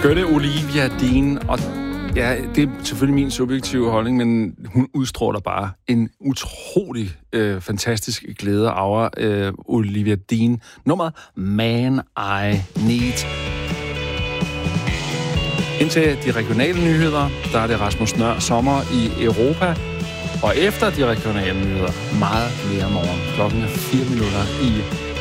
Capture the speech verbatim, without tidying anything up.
Skønne Olivia Dean, og ja, det er selvfølgelig min subjektive holdning, men hun udstråler bare en utrolig øh, fantastisk glæde og aura, øh, Olivia Dean. Nummeret Man I Need. Indtil de regionale nyheder, der er det Rasmus Nøhr sommer i Europa, og efter de regionale nyheder, meget mere morgen. Klokken er fire minutter i